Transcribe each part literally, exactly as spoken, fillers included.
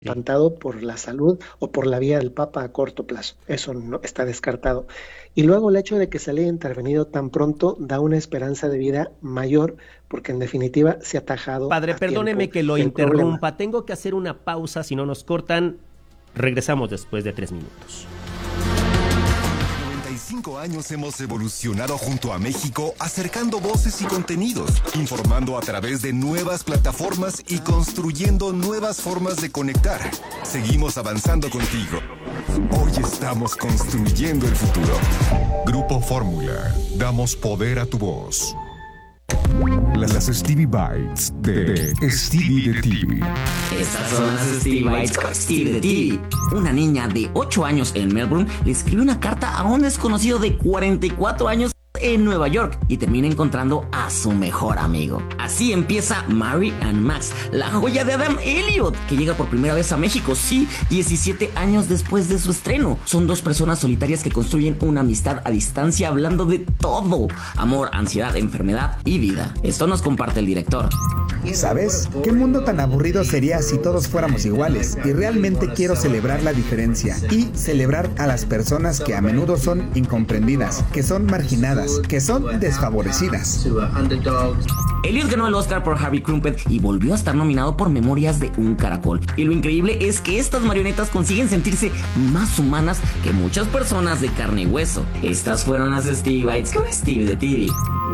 Sí. espantado por la salud o por la vía del Papa a corto plazo. Eso no está descartado. Y luego el hecho de que se le haya intervenido tan pronto da una esperanza de vida mayor, porque en definitiva se ha atajado Padre, a tiempo perdóneme que lo el problema. interrumpa. Tengo que hacer una pausa, si no nos cortan. Regresamos después de tres minutos. noventa y cinco años hemos evolucionado junto a México, acercando voces y contenidos, informando a través de nuevas plataformas y construyendo nuevas formas de conectar. Seguimos avanzando contigo. Hoy estamos construyendo el futuro. Grupo Fórmula. Damos poder a tu voz. Las Stevie Bites de, de Stevie de T V. Estas son las Stevie Bites con Stevie de T V. Una niña de ocho años en Melbourne le escribió una carta a un desconocido de cuarenta y cuatro años en Nueva York y termina encontrando a su mejor amigo. Así empieza Mary and Max, la joya de Adam Elliot, que llega por primera vez a México, sí, diecisiete años después de su estreno. Son dos personas solitarias que construyen una amistad a distancia hablando de todo: amor, ansiedad, enfermedad y vida. Esto nos comparte el director. ¿Sabes? ¿Qué mundo tan aburrido sería si todos fuéramos iguales? Y realmente quiero celebrar la diferencia y celebrar a las personas que a menudo son incomprendidas, que son marginadas, que son desfavorecidas. Elliot ganó el Oscar por Harvey Crumpet y volvió a estar nominado por Memorias de un Caracol. Y lo increíble es que estas marionetas consiguen sentirse más humanas que muchas personas de carne y hueso. Estas fueron las Stevie Bites con Stevie de T V.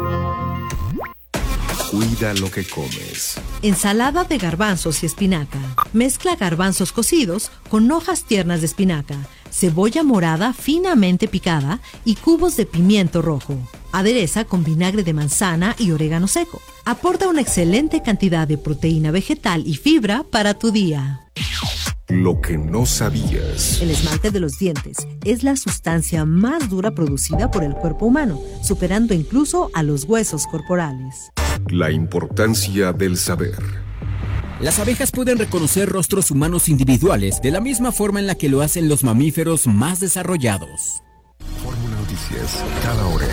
Cuida lo que comes. Ensalada de garbanzos y espinaca. Mezcla garbanzos cocidos con hojas tiernas de espinaca, cebolla morada finamente picada y cubos de pimiento rojo. Adereza con vinagre de manzana y orégano seco. Aporta una excelente cantidad de proteína vegetal y fibra para tu día. Lo que no sabías. El esmalte de los dientes es la sustancia más dura producida por el cuerpo humano, superando incluso a los huesos corporales. La importancia del saber. Las abejas pueden reconocer rostros humanos individuales de la misma forma en la que lo hacen los mamíferos más desarrollados. Fórmula Noticias, cada hora.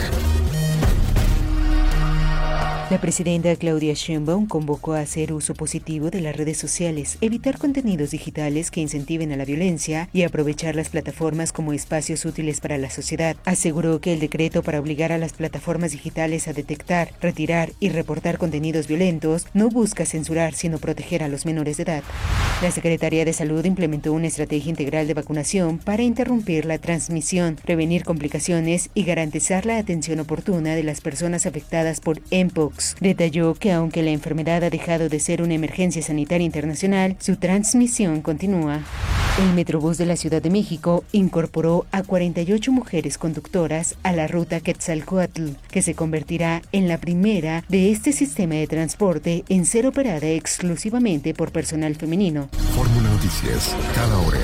La presidenta Claudia Sheinbaum convocó a hacer uso positivo de las redes sociales, evitar contenidos digitales que incentiven a la violencia y aprovechar las plataformas como espacios útiles para la sociedad. Aseguró que el decreto para obligar a las plataformas digitales a detectar, retirar y reportar contenidos violentos no busca censurar, sino proteger a los menores de edad. La Secretaría de Salud implementó una estrategia integral de vacunación para interrumpir la transmisión, prevenir complicaciones y garantizar la atención oportuna de las personas afectadas por mpox. Detalló que aunque la enfermedad ha dejado de ser una emergencia sanitaria internacional, su transmisión continúa. El Metrobús de la Ciudad de México incorporó a cuarenta y ocho mujeres conductoras a la ruta Quetzalcóatl, que se convertirá en la primera de este sistema de transporte en ser operada exclusivamente por personal femenino. Fórmula Noticias, cada hora.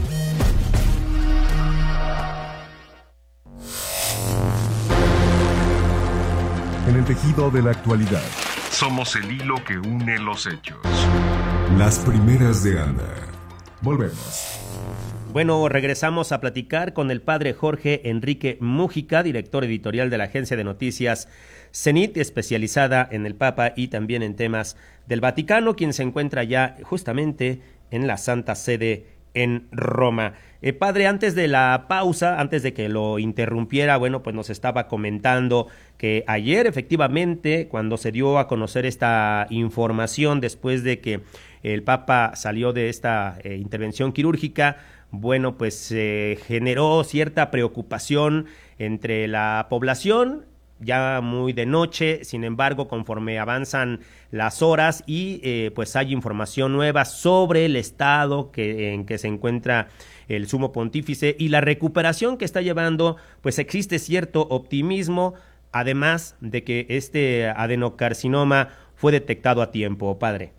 En el tejido de la actualidad. Somos el hilo que une los hechos. Las primeras de Ana. Volvemos. Bueno, regresamos a platicar con el padre Jorge Enrique Mújica, director editorial de la agencia de noticias Cenit, especializada en el Papa y también en temas del Vaticano, quien se encuentra ya justamente en la Santa Sede en Roma. Eh, padre, antes de la pausa, antes de que lo interrumpiera, bueno, pues nos estaba comentando que ayer efectivamente, cuando se dio a conocer esta información después de que el Papa salió de esta eh, intervención quirúrgica, bueno, pues eh, generó cierta preocupación entre la población, ya muy de noche. Sin embargo, conforme avanzan las horas y eh, pues hay información nueva sobre el estado que, en que se encuentra el sumo pontífice y la recuperación que está llevando, pues existe cierto optimismo, además de que este adenocarcinoma fue detectado a tiempo, padre.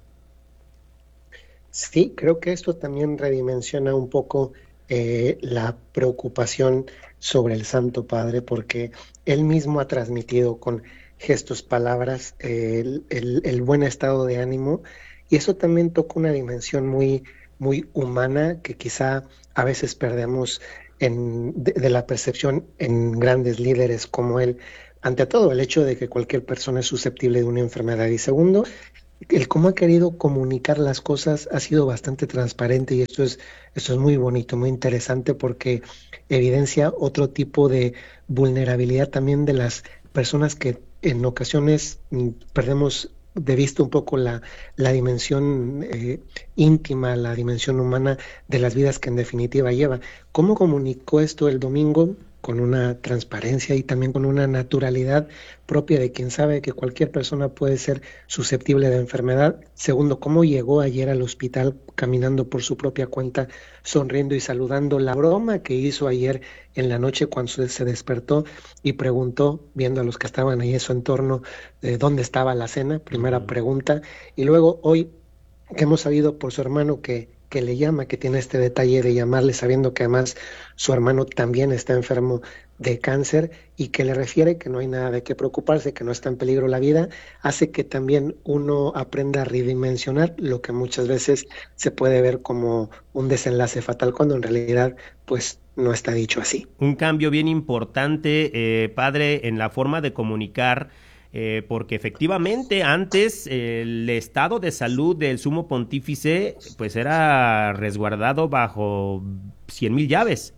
Sí, creo que esto también redimensiona un poco eh, la preocupación sobre el Santo Padre, porque él mismo ha transmitido con gestos, palabras, eh, el, el, el buen estado de ánimo, y eso también toca una dimensión muy, muy humana que quizá a veces perdemos en, de, de la percepción en grandes líderes como él. Ante todo, el hecho de que cualquier persona es susceptible de una enfermedad, y segundo, el cómo ha querido comunicar las cosas ha sido bastante transparente y esto es, esto es muy bonito, muy interesante porque evidencia otro tipo de vulnerabilidad también de las personas que en ocasiones mm, perdemos de vista un poco la, la dimensión eh, íntima, la dimensión humana de las vidas que en definitiva lleva. ¿Cómo comunicó esto el domingo? Con una transparencia y también con una naturalidad propia de quien sabe que cualquier persona puede ser susceptible de enfermedad. Segundo, cómo llegó ayer al hospital caminando por su propia cuenta, sonriendo y saludando. La broma que hizo ayer en la noche cuando se despertó y preguntó, viendo a los que estaban ahí en su entorno, eh, dónde estaba la cena, primera pregunta. Y luego hoy, que hemos sabido por su hermano que que le llama, que tiene este detalle de llamarle sabiendo que además su hermano también está enfermo de cáncer y que le refiere que no hay nada de qué preocuparse, que no está en peligro la vida, hace que también uno aprenda a redimensionar lo que muchas veces se puede ver como un desenlace fatal cuando en realidad pues no está dicho así. Un cambio bien importante, eh, padre, en la forma de comunicar. Eh, porque efectivamente antes eh, el estado de salud del sumo pontífice pues era resguardado bajo cien mil llaves.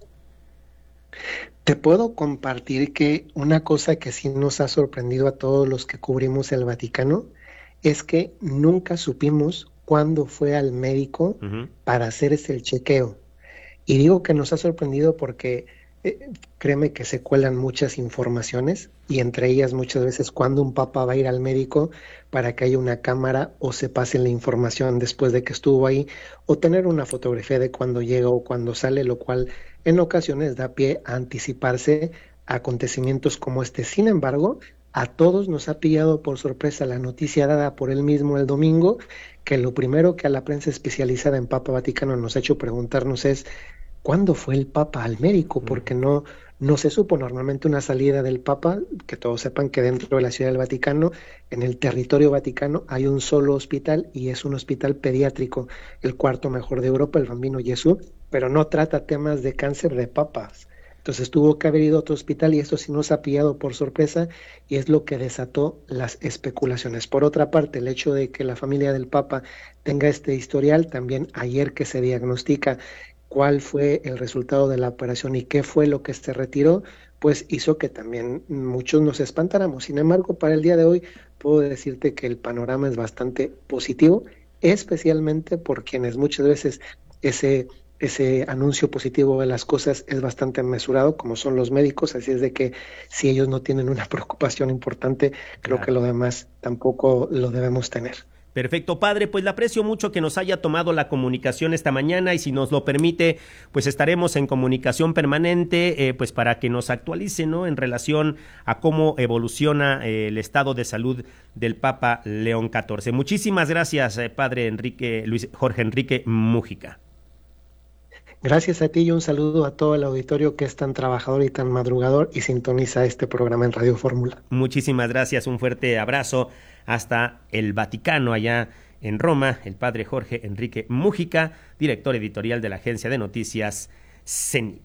Te puedo compartir que una cosa que sí nos ha sorprendido a todos los que cubrimos el Vaticano es que nunca supimos cuándo fue al médico uh-huh. para hacerse el chequeo. Y digo que nos ha sorprendido porque Eh, créeme que se cuelan muchas informaciones y entre ellas muchas veces cuando un papa va a ir al médico para que haya una cámara o se pase la información después de que estuvo ahí o tener una fotografía de cuando llega o cuando sale, lo cual en ocasiones da pie a anticiparse a acontecimientos como este. Sin embargo, a todos nos ha pillado por sorpresa la noticia dada por él mismo el domingo, que lo primero que a la prensa especializada en Papa Vaticano nos ha hecho preguntarnos es ¿cuándo fue el Papa al médico? Porque no, no se supo. Normalmente una salida del Papa, que todos sepan que dentro de la Ciudad del Vaticano, en el territorio vaticano, hay un solo hospital y es un hospital pediátrico, el cuarto mejor de Europa, el Bambino Gesù, pero no trata temas de cáncer de papas. Entonces tuvo que haber ido a otro hospital y esto sí nos ha pillado por sorpresa y es lo que desató las especulaciones. Por otra parte, el hecho de que la familia del Papa tenga este historial, también ayer que se diagnostica cuál fue el resultado de la operación y qué fue lo que se retiró, pues hizo que también muchos nos espantáramos. Sin embargo, para el día de hoy puedo decirte que el panorama es bastante positivo, especialmente por quienes muchas veces ese, ese anuncio positivo de las cosas es bastante mesurado, como son los médicos, así es de que si ellos no tienen una preocupación importante, creo claro. que lo demás tampoco lo debemos tener. Perfecto, padre, pues le aprecio mucho que nos haya tomado la comunicación esta mañana y si nos lo permite, pues estaremos en comunicación permanente, eh, pues para que nos actualice, ¿no?, en relación a cómo evoluciona eh, el estado de salud del Papa León catorce. Muchísimas gracias, eh, padre Enrique, Luis Jorge Enrique Múgica. Gracias a ti y un saludo a todo el auditorio que es tan trabajador y tan madrugador y sintoniza este programa en Radio Fórmula. Muchísimas gracias, un fuerte abrazo hasta el Vaticano, allá en Roma, el padre Jorge Enrique Múgica, director editorial de la agencia de noticias Cenit.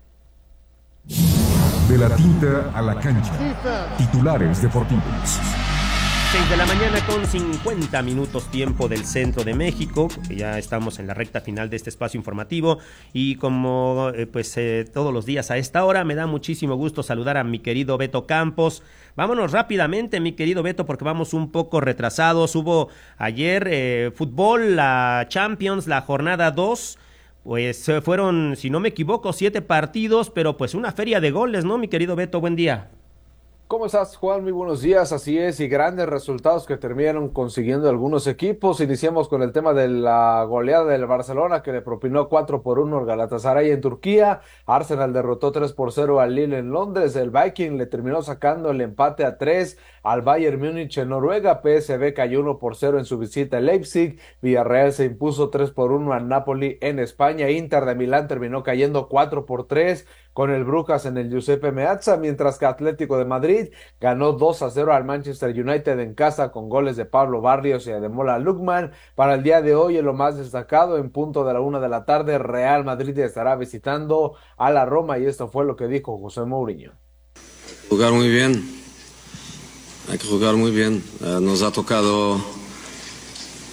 De la tinta a la cancha, titulares deportivos. seis de la mañana con cincuenta minutos tiempo del centro de México, porque ya estamos en la recta final de este espacio informativo y como eh, pues eh, todos los días a esta hora me da muchísimo gusto saludar a mi querido Beto Campos. Vámonos rápidamente, mi querido Beto, porque vamos un poco retrasados. Hubo ayer eh, fútbol, la Champions, la jornada dos, pues eh, fueron, si no me equivoco, siete partidos, pero pues una feria de goles, ¿no, mi querido Beto? Buen día. ¿Cómo estás, Juan? Muy buenos días, así es, y grandes resultados que terminaron consiguiendo algunos equipos. Iniciamos con el tema de la goleada del Barcelona, que le propinó cuatro por uno al Galatasaray en Turquía. Arsenal derrotó tres por cero al Lille en Londres. El Viking le terminó sacando el empate a tres al Bayern Múnich en Noruega. P S V cayó uno por cero en su visita a Leipzig. Villarreal se impuso tres por uno al Napoli en España. Inter de Milán terminó cayendo cuatro por tres con el Brujas en el Giuseppe Meazza, mientras que Atlético de Madrid ganó dos a cero al Manchester United en casa con goles de Pablo Barrios y Ademola Lookman. Para el día de hoy, en lo más destacado, en punto de la una de la tarde, Real Madrid estará visitando a la Roma y esto fue lo que dijo José Mourinho. Jugar muy bien, hay que jugar muy bien. Uh, nos ha tocado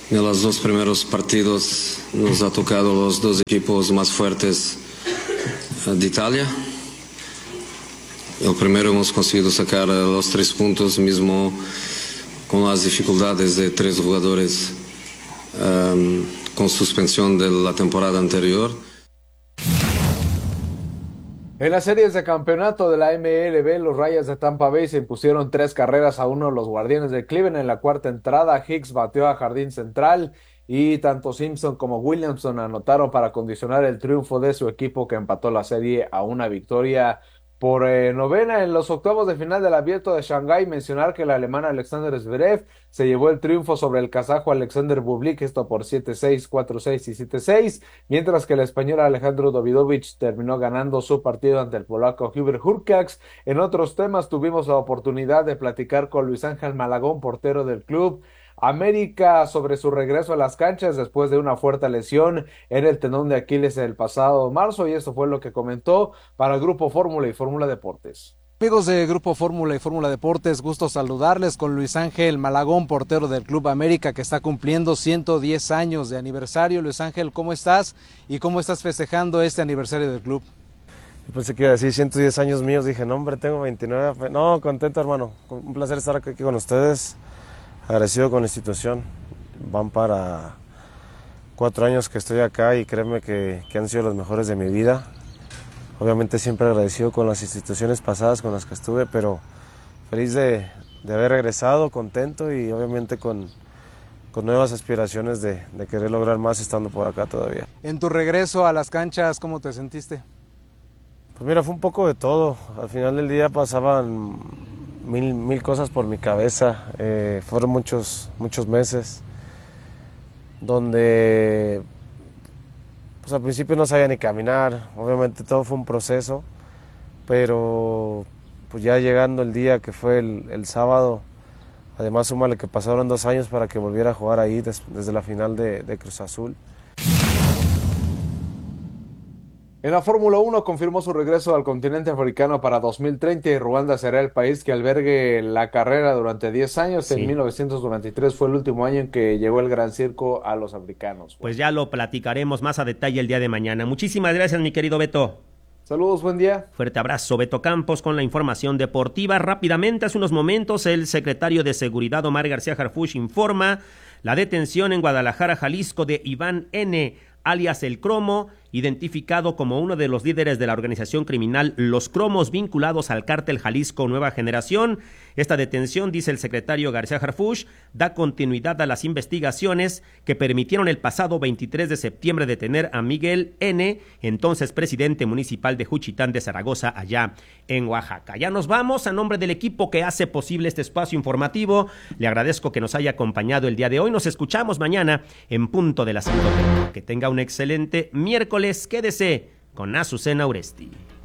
En los dos primeros partidos nos ha tocado los dos equipos más fuertes de Italia. El primero hemos conseguido sacar los tres puntos, mismo con las dificultades de tres jugadores um, con suspensión de la temporada anterior. En las series de campeonato de la M L B, los Rayas de Tampa Bay se impusieron tres carreras a uno los Guardianes de Cleveland. En la cuarta entrada, Hicks bateó a jardín central y tanto Simpson como Williamson anotaron para condicionar el triunfo de su equipo, que empató la serie a una victoria por eh, novena. En los octavos de final del Abierto de Shanghái, mencionar que el alemán Alexander Zverev se llevó el triunfo sobre el kazajo Alexander Bublik, esto por siete seis, cuatro seis y siete seis, mientras que el español Alejandro Davidovich terminó ganando su partido ante el polaco Hubert Hurkacz. En otros temas, tuvimos la oportunidad de platicar con Luis Ángel Malagón, portero del Club América, sobre su regreso a las canchas después de una fuerte lesión en el tendón de Aquiles el pasado marzo, y esto fue lo que comentó para el Grupo Fórmula y Fórmula Deportes. Amigos de Grupo Fórmula y Fórmula Deportes, gusto saludarles con Luis Ángel Malagón, portero del Club América, que está cumpliendo ciento diez años de aniversario. Luis Ángel, ¿cómo estás y cómo estás festejando este aniversario del club? Yo pensé que iba a decir ciento diez años míos, dije, no hombre, tengo veintinueve, no, contento hermano, un placer estar aquí con ustedes. Agradecido con la institución, van para cuatro años que estoy acá y créeme que, que han sido los mejores de mi vida. Obviamente siempre agradecido con las instituciones pasadas con las que estuve, pero feliz de, de haber regresado, contento y obviamente con, con nuevas aspiraciones de, de querer lograr más estando por acá todavía. En tu regreso a las canchas, ¿cómo te sentiste? Pues mira, fue un poco de todo. Al final del día pasaban Mil, mil cosas por mi cabeza, eh, fueron muchos, muchos meses donde pues al principio no sabía ni caminar, obviamente todo fue un proceso, pero pues ya llegando el día que fue el, el sábado, además súmale que pasaron dos años para que volviera a jugar ahí des, desde la final de, de Cruz Azul. En la Fórmula uno confirmó su regreso al continente africano para dos mil treinta y Ruanda será el país que albergue la carrera durante diez años. Sí. En mil novecientos noventa y tres fue el último año en que llegó el Gran Circo a los africanos. Pues ya lo platicaremos más a detalle el día de mañana. Muchísimas gracias, mi querido Beto. Saludos, buen día. Fuerte abrazo, Beto Campos, con la información deportiva. Rápidamente, hace unos momentos, el secretario de Seguridad, Omar García Harfuch, informa la detención en Guadalajara, Jalisco, de Iván N., alias El Cromo, identificado como uno de los líderes de la organización criminal Los Cromos, vinculados al cártel Jalisco Nueva Generación. Esta detención, dice el secretario García Harfuch, da continuidad a las investigaciones que permitieron el pasado veintitrés de septiembre detener a Miguel N., entonces presidente municipal de Juchitán de Zaragoza, allá en Oaxaca. Ya nos vamos. A nombre del equipo que hace posible este espacio informativo, le agradezco que nos haya acompañado el día de hoy. Nos escuchamos mañana en punto de las cinco. Que tenga un excelente miércoles. Quédese con Azucena Uresti.